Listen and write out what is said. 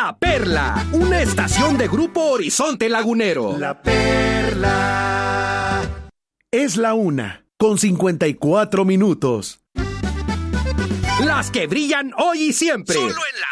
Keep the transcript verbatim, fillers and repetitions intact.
La Perla, una estación de Grupo Horizonte Lagunero. La Perla. Es la una, con cincuenta y cuatro minutos. Las que brillan hoy y siempre. Solo en la